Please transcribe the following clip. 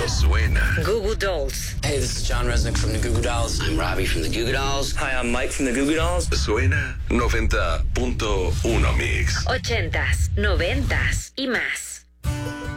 Suena. Goo Goo Dolls. Hey, this is John Resnick from the Goo Goo Dolls. I'm Robbie from the Goo Goo Dolls. Hi, I'm Mike from the Goo Goo Dolls. Suena 90.1 Mix. 80s, 90s y más.